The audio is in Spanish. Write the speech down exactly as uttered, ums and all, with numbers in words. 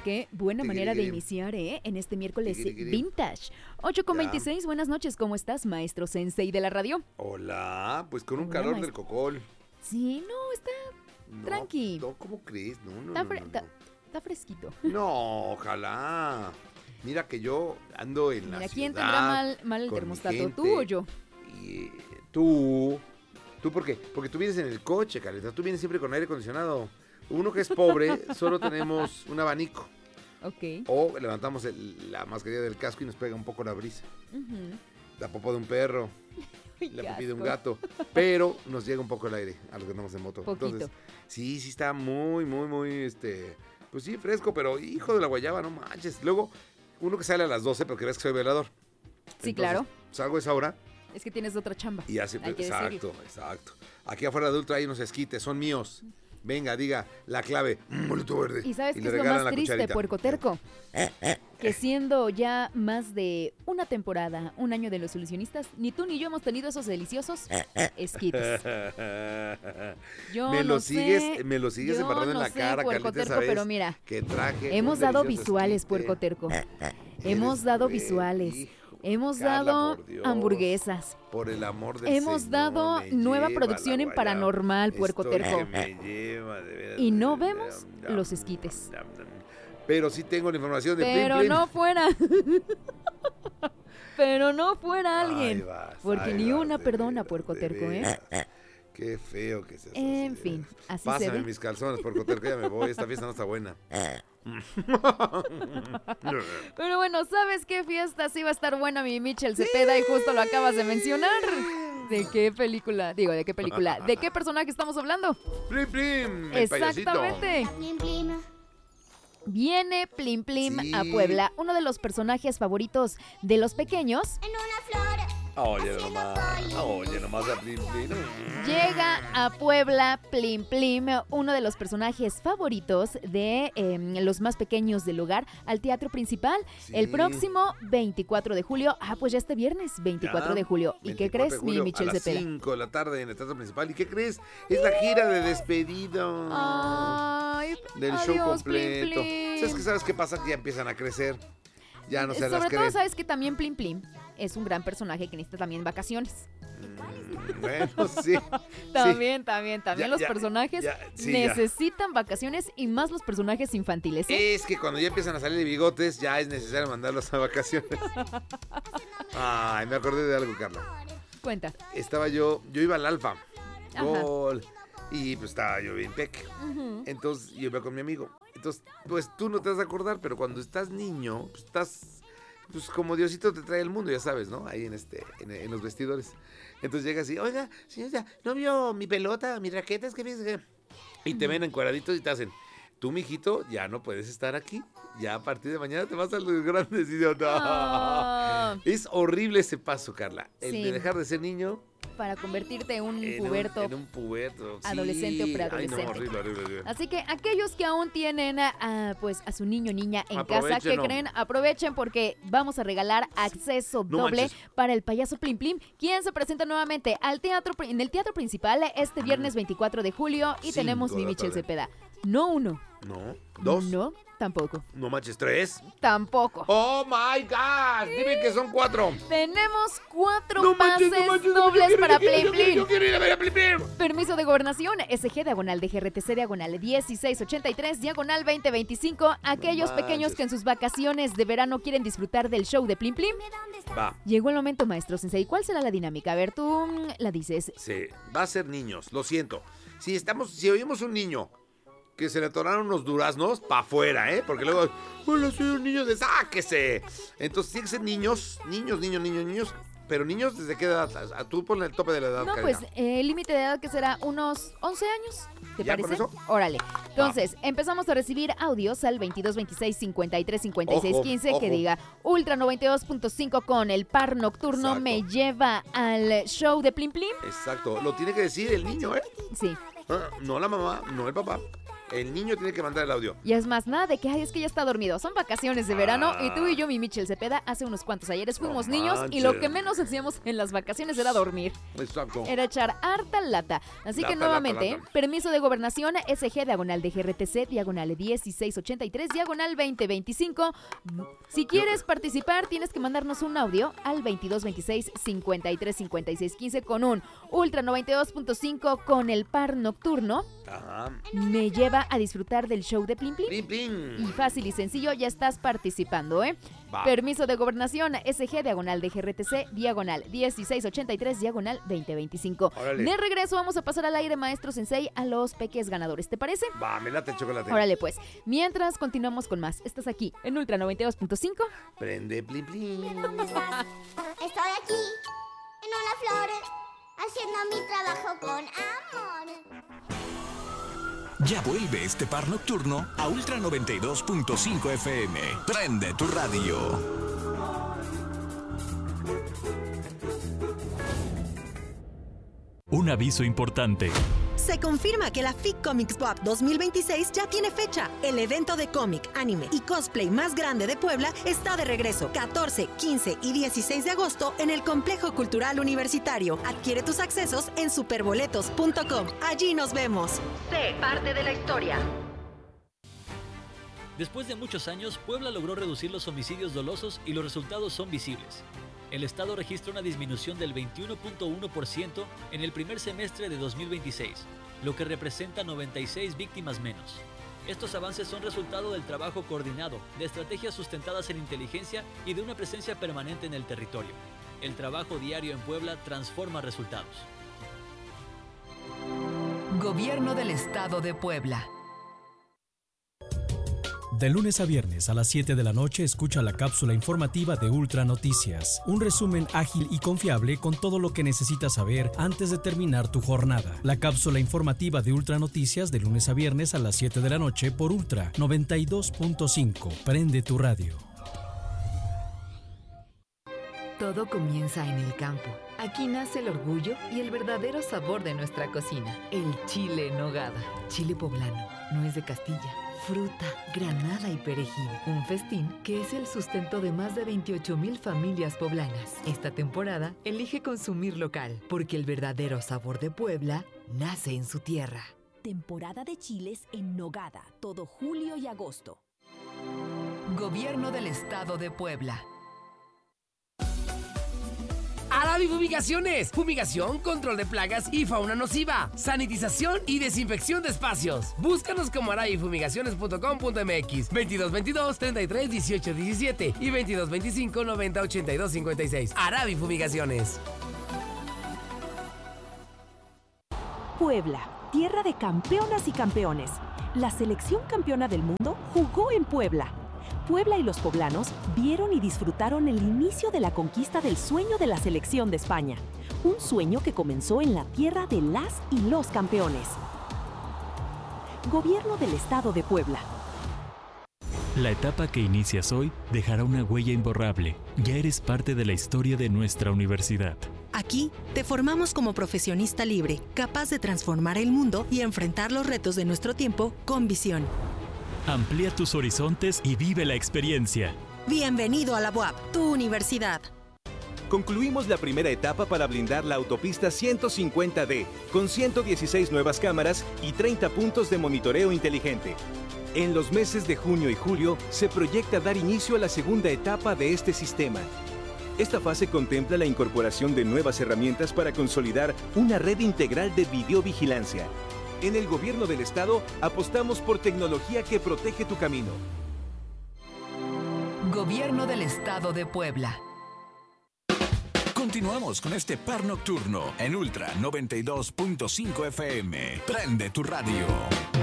Qué buena manera de iniciar, ¿eh? En este miércoles vintage. ocho con veintiséis, buenas noches, ¿cómo estás, maestro sensei de la radio? Hola, pues con un Hola, calor maestro. del cocol. Sí, no, está No, tranqui. No, ¿cómo crees? No, no, Está, no, fre- no, está- no. está fresquito. No, ojalá. Mira que yo ando en la Mira, ciudad. ¿quién tendrá mal, mal el con mi termostato, gente, tú o yo? Y eh, tú. ¿Tú por qué? Porque tú vienes en el coche, Carlita. Tú vienes siempre con aire acondicionado. Uno que es pobre, solo tenemos un abanico. Ok. O levantamos el- la mascarilla del casco y nos pega un poco la brisa. Ujú. La popó de un perro, Ay, la qué pipí de un asco. gato. Pero nos llega un poco el aire a los que andamos en moto. Poquito. Entonces, sí, sí está muy, muy, muy, este... Pues sí, fresco, pero hijo de la guayaba, no manches. Luego, uno que sale a las doce, pero que ves que soy velador. Sí, Entonces, claro. Salgo a esa hora Es que tienes otra chamba. y hace... Hay que decirlo. Exacto, exacto. Aquí afuera de Ultra hay unos esquites, son míos. Venga, diga la clave. Mm, bolito verde. ¿Y sabes le qué es lo regalan más la triste, cucharita. puercoterco? Que siendo ya más de una temporada, un año de los solucionistas, ni tú ni yo hemos tenido esos deliciosos esquites. Yo me lo no sigues, sé, me lo sigues yo embarrando no en la sé, cara, puerco Carlita, terco, esa vez pero mira, que traje hemos un dado delicioso visuales, esquite. puerco terco. Eres Hemos dado cruel, visuales. hijo. Hemos Carla, dado por Dios, hamburguesas. Por el amor del Hemos Señor, dado me nueva lleva producción la en guayaba. Paranormal, puerco Estoy terco. que me lleva, de veras, Y no de- de- vemos de- los esquites. de- de- Pero sí tengo la información de Pero Plim Plim. no fuera. Pero no fuera Ahí alguien. vas, Porque ahí ni vas, una de perdona, veras, puerco de terco, ¿eh? veras. Qué feo que seas así, En de fin, veras. así se Pásame ve. mis calzones, puerco terco, ya me voy. Esta fiesta no está buena. Pero bueno, ¿sabes qué fiesta sí va a estar buena, mi Michel Cepeda? Y justo lo acabas de mencionar. ¿De qué película? Digo, ¿de qué película? ¿De qué personaje estamos hablando? Plim Plim, el payasito. Exactamente. Plim, plim. Viene Plim Plim Sí. a Puebla, uno de los personajes favoritos de los pequeños. En una flor. Oye nomás, oye nomás a Plim Plim. Llega a Puebla Plim Plim, uno de los personajes favoritos de eh, los más pequeños del lugar, al teatro principal. Sí. El próximo veinticuatro de julio. Ah, pues ya este viernes, veinticuatro Ya, de julio. ¿Y qué veinticuatro crees, de mi julio, Michel a las Cepeda? cinco de la tarde en el teatro principal. ¿Y qué crees? Es la gira de despedida Ay, del adiós, show completo. Plim Plim. ¿Sabes qué, ¿Sabes qué pasa? Que ya empiezan a crecer. Ya no se las Sobre todo, creen. sabes que también Plim Plim es un gran personaje que necesita también vacaciones. Mm, Bueno, sí. También, también, también Ya, los ya, personajes ya, sí, ya. necesitan vacaciones y más los personajes infantiles, ¿eh? Es que cuando ya empiezan a salir de bigotes, ya es necesario mandarlos a vacaciones. Ay, me acordé de algo, Carla. Cuenta. Estaba yo, yo iba al Alfa. Ajá. Gol. Y pues estaba yo bien peque. Ujú. Entonces yo iba con mi amigo. Entonces, pues tú no te vas a acordar, pero cuando estás niño, pues estás, pues como Diosito te trae el mundo, ya sabes, ¿no? Ahí en este, en, en los vestidores. Entonces llegas y, oiga, señorita, ¿no vio mi pelota, mis raquetas? ¿Qué piensa? Y te ven encuadraditos y te hacen, tú, mijito, ya no puedes estar aquí. Ya a partir de mañana te vas a los grandes. Y yo, no. Ah. Es horrible ese paso, Carla. El Sí. de dejar de ser niño Para convertirte en un en puberto. un, en un puberto. Sí. adolescente o Ay, preadolescente. no, horrible, horrible, horrible. Así que aquellos que aún tienen a, a, pues a su niño o niña en casa, ¿qué Aprovechenlo. creen? Aprovechen porque vamos a regalar acceso No doble manches. para el payaso Plim Plim, quien se presenta nuevamente al teatro pri- en el teatro principal este viernes veinticuatro de julio y Cinco tenemos de mi la Michel tarde. Cepeda. No uno. No, dos. No, tampoco. No manches, tres. Tampoco. Oh my gosh, dime que son cuatro. Tenemos cuatro No manches, pases no manches, no dobles manches, yo para quiero, Plim yo quiero, Plim. Yo quiero ir a ver a Plim Plim. Permiso de gobernación, S G diagonal de G R T C diagonal dieciséis ochenta y tres diagonal veinte veinticinco. Aquellos No pequeños manches. que en sus vacaciones de verano quieren disfrutar del show de Plim Plim. ¿Dónde está? Va, Llegó el momento, maestro Sensei. ¿Cuál será la dinámica? A ver, tú mm, la dices. sí, va a ser niños, lo siento. Si estamos, si oímos un niño que se le atoraron unos duraznos, pa' afuera, ¿eh? Porque luego, hola, soy un niño de sáquese. Entonces tiene que ser niños, niños, niños, niños, niños. Pero niños, ¿desde qué edad? A- Tú ponle el tope de la edad, No, Karina. pues eh, el límite de edad que será unos once años. ¿Te ¿Ya parece? con eso? Órale. Entonces, empezamos a recibir audios al veintidós veintiséis cincuenta y tres cincuenta y seis Ojo, quince que ojo. diga Ultra noventa y dos punto cinco con el par nocturno Exacto. me lleva al show de Plim Plim. Exacto, lo tiene que decir el niño, ¿eh? Sí. Ah, no la mamá, no el papá. El niño tiene que mandar el audio. Y es más, nada de que, ay, es que ya está dormido. Son vacaciones de verano Ah. y tú y yo, mi Michel Cepeda, hace unos cuantos ayeres fuimos No niños manches. y lo que menos hacíamos en las vacaciones era dormir. Exacto. Era echar harta lata. Así Lata, que nuevamente, lata, lata. permiso de gobernación S G diagonal de G R T C diagonal dieciséis ochenta y tres diagonal veinte veinticinco. Si quieres participar, tienes que mandarnos un audio al veintidós veintiséis cincuenta y tres cincuenta y seis quince con un Ultra noventa y dos punto cinco con el par nocturno. Ajá. Me lleva a disfrutar del show de Plin Plin. Plin, plin. Y fácil y sencillo, ya estás participando, ¿eh? Va. Permiso de gobernación S G diagonal de G R T C diagonal dieciséis ochenta y tres diagonal veinte veinticinco. Órale. De regreso vamos a pasar al aire, maestro Sensei, a los peques ganadores, ¿te parece? Va, me late el chocolate. Órale pues, mientras continuamos con más, estás aquí en Ultra noventa y dos punto cinco. Prende, plin, plin. ¿Dónde estás? Estoy aquí, en una flor, haciendo mi trabajo con amor. Ya vuelve este par nocturno a Ultra noventa y dos punto cinco F M. Prende tu radio. Un aviso importante. Se confirma que la F I C Comics Pop dos mil veintiséis ya tiene fecha. El evento de cómic, anime y cosplay más grande de Puebla está de regreso. catorce, quince y dieciséis de agosto en el Complejo Cultural Universitario. Adquiere tus accesos en superboletos punto com. Allí nos vemos. Sé parte de la historia. Después de muchos años, Puebla logró reducir los homicidios dolosos y los resultados son visibles. El Estado registra una disminución del veintiuno punto uno por ciento en el primer semestre de dos mil veintiséis, lo que representa noventa y seis víctimas menos. Estos avances son resultado del trabajo coordinado, de estrategias sustentadas en inteligencia y de una presencia permanente en el territorio. El trabajo diario en Puebla transforma resultados. Gobierno del Estado de Puebla. De lunes a viernes a las siete de la noche escucha la cápsula informativa de Ultra Noticias. Un resumen ágil y confiable con todo lo que necesitas saber antes de terminar tu jornada. La cápsula informativa de Ultra Noticias de lunes a viernes a las siete de la noche por Ultra noventa y dos punto cinco. Prende tu radio. Todo comienza en el campo. Aquí nace el orgullo y el verdadero sabor de nuestra cocina. El chile en nogada. Chile poblano. Nuez de Castilla. Fruta, granada y perejil. Un festín que es el sustento de más de veintiocho mil familias poblanas. Esta temporada elige consumir local, porque el verdadero sabor de Puebla nace en su tierra. Temporada de chiles en nogada, todo julio y agosto. Gobierno del Estado de Puebla. Aravi Fumigaciones. Fumigación, control de plagas y fauna nociva. Sanitización y desinfección de espacios. Búscanos como aravi fumigaciones punto com punto m x. veintidós veintidós, treinta y tres, dieciocho, diecisiete y veintidós veinticinco, noventa, ochenta y dos, cincuenta y seis. Aravi Fumigaciones. Puebla, tierra de campeonas y campeones. La selección campeona del mundo jugó en Puebla. Puebla y los poblanos vieron y disfrutaron el inicio de la conquista del sueño de la selección de España. Un sueño que comenzó en la tierra de las y los campeones. Gobierno del Estado de Puebla. La etapa que inicias hoy dejará una huella imborrable. Ya eres parte de la historia de nuestra universidad. Aquí te formamos como profesionista libre, capaz de transformar el mundo y enfrentar los retos de nuestro tiempo con visión. Amplía tus horizontes y vive la experiencia. Bienvenido a la U A P, tu universidad. Concluimos la primera etapa para blindar la autopista ciento cincuenta D, con ciento dieciséis nuevas cámaras y treinta puntos de monitoreo inteligente. En los meses de junio y julio se proyecta dar inicio a la segunda etapa de este sistema. Esta fase contempla la incorporación de nuevas herramientas para consolidar una red integral de videovigilancia. En el Gobierno del Estado apostamos por tecnología que protege tu camino. Gobierno del Estado de Puebla. Continuamos con este par nocturno en Ultra noventa y dos punto cinco F M. Prende tu radio.